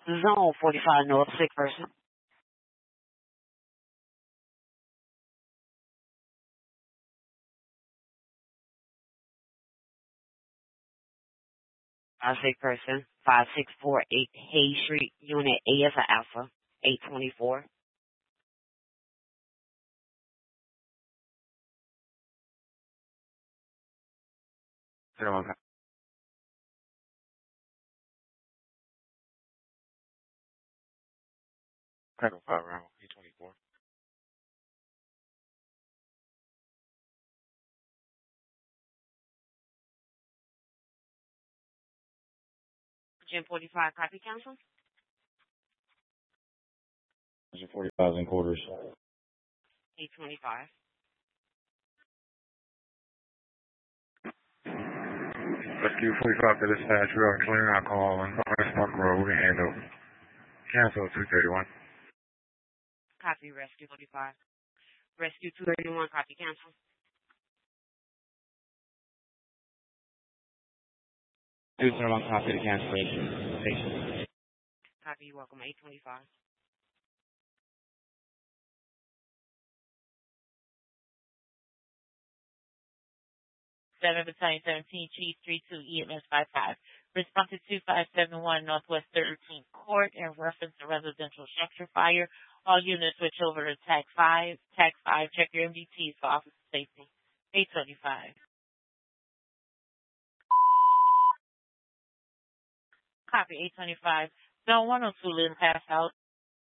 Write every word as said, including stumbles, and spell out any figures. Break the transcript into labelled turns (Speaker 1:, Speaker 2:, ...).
Speaker 1: Zone forty-five North, sick person. A sick person. five six four eight Hay Street, Unit A as a Alpha, eight twenty-four.
Speaker 2: Zero one. Crackle five round. eight twenty-four.
Speaker 1: Gym forty-five, copy council.
Speaker 2: forty thousand quarters.
Speaker 1: eight twenty-five.
Speaker 2: Rescue forty-five to dispatch. We are clearing our call on West Park Road and handle. Cancel two thirty-one.
Speaker 1: Copy Rescue forty-five. Rescue two thirty-one, copy cancel.
Speaker 2: two thirty-one, copy the cancellation.
Speaker 1: Copy, welcome, eight twenty-five.
Speaker 3: seven Battalion seventeen, Chief three two E M S five five. Response to two five seven one Northwest thirteenth Court in reference to residential structure fire. All units switch over to TAC five. TAC five, check your M D Ts for officer safety. eight twenty-five. Copy eight twenty-five. Zone one oh two, Lynn pass out.